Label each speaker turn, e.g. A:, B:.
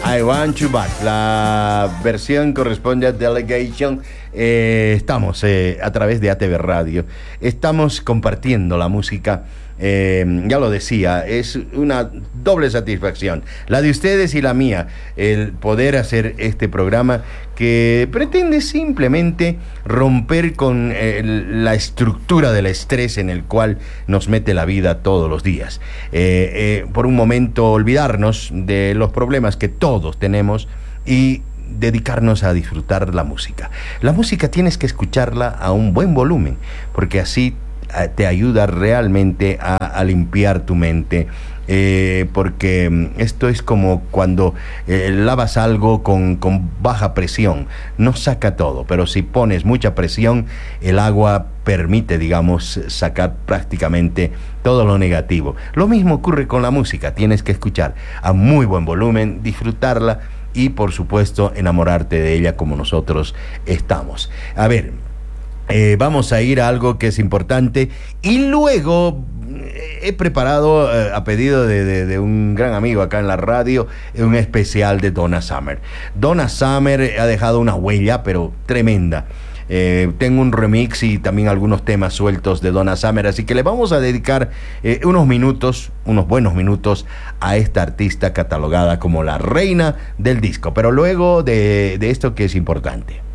A: I Want You Back. La versión corresponde a Delegation. Estamos a través de ATV Radio. Estamos compartiendo la música. Ya lo decía, es una doble satisfacción, la de ustedes y la mía, el poder hacer este programa que pretende simplemente romper con la estructura del estrés en el cual nos mete la vida todos los días. Por un momento olvidarnos de los problemas que todos tenemos y dedicarnos a disfrutar la música. La música tienes que escucharla a un buen volumen, porque así te ayuda realmente a limpiar tu mente, porque esto es como cuando lavas algo con baja presión, no saca todo, pero si pones mucha presión, el agua permite, digamos, sacar prácticamente todo lo negativo. Lo mismo ocurre con la música, tienes que escuchar a muy buen volumen, disfrutarla y, por supuesto, enamorarte de ella como nosotros estamos. A ver, vamos a ir a algo que es importante y luego he preparado a pedido de un gran amigo acá en la radio un especial de Donna Summer. Donna Summer ha dejado una huella pero tremenda. Tengo un remix y también algunos temas sueltos de Donna Summer, así que le vamos a dedicar unos buenos minutos a esta artista catalogada como la reina del disco, pero luego de esto que es importante.